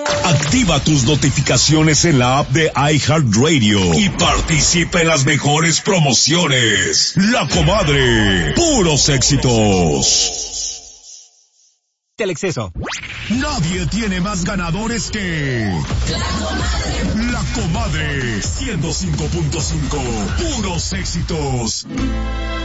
Activa tus notificaciones en la app de iHeartRadio y participa en las mejores promociones. La Comadre, puros éxitos. El exceso. Nadie tiene más ganadores que La Comadre 105.5, puros éxitos.